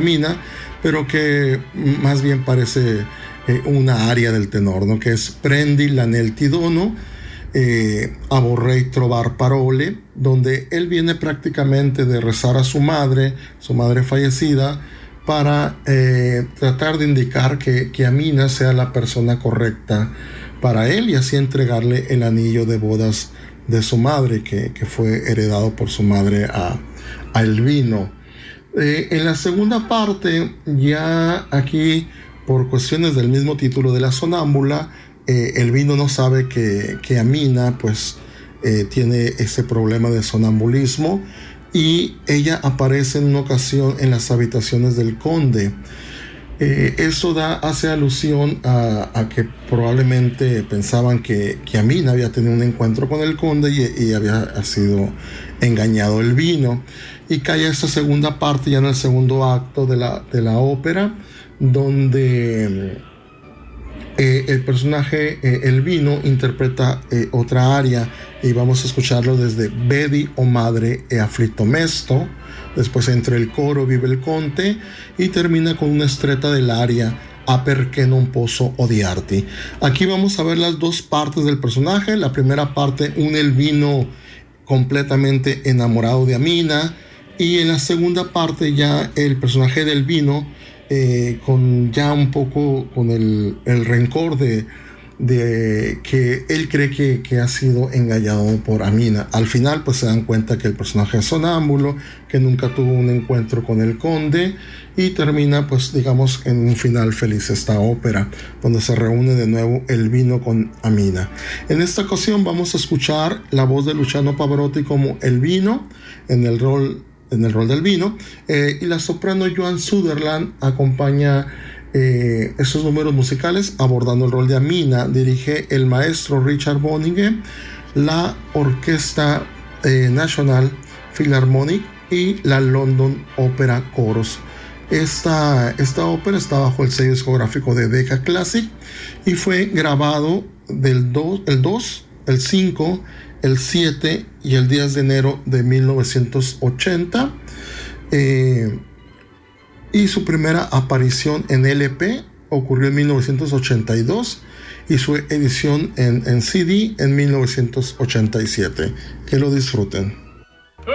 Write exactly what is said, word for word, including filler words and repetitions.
Amina, pero que más bien parece eh, una aria del tenor, ¿no? Que es Prendi l'anel ti dono, eh, a vorrei trovar parole, donde él viene prácticamente de rezar a su madre, su madre fallecida, para eh, tratar de indicar que, que Amina sea la persona correcta para él y así entregarle el anillo de bodas de su madre, que, que fue heredado por su madre a, a Elvino. Eh, en la segunda parte, ya aquí, por cuestiones del mismo título de la sonámbula, eh, Elvino no sabe que, que Amina pues eh, tiene ese problema de sonambulismo, y ella aparece en una ocasión en las habitaciones del conde. Eh, eso da, hace alusión a, a que probablemente pensaban que, que Amina había tenido un encuentro con el conde y, y había sido engañado Elvino. Y cae esta segunda parte ya en el segundo acto de la, de la ópera, donde eh, el personaje eh, Elvino interpreta eh, otra aria, y vamos a escucharlo desde Vedi o madre e afflitto mesto. Después entre el coro Vive il conte y termina con una estretta del aria A perché non posso odiarti. Aquí vamos a ver las dos partes del personaje. La primera parte, un Elvino completamente enamorado de Amina, y en la segunda parte ya el personaje del Elvino eh, con ya un poco con el, el rencor de de que él cree que, que ha sido engañado por Amina. Al final pues se dan cuenta que el personaje es sonámbulo, que nunca tuvo un encuentro con el conde, y termina pues digamos en un final feliz esta ópera, donde se reúne de nuevo Elvino con Amina. En esta ocasión vamos a escuchar la voz de Luciano Pavarotti como Elvino en el rol, en el rol del vino, eh, y la soprano Joan Sutherland acompaña Eh, esos números musicales abordando el rol de Amina. Dirige el maestro Richard Bonnigue, la Orquesta eh, National Philharmonic y la London Opera Chorus. Esta, esta ópera está bajo el sello discográfico de Decca Classic y fue grabado del dos, el dos, el cinco, el siete y el diez de enero de mil novecientos ochenta. Eh, y su primera aparición en L P ocurrió en mil novecientos ochenta y dos y su edición en, en C D en mil novecientos ochenta y siete. Que lo disfruten.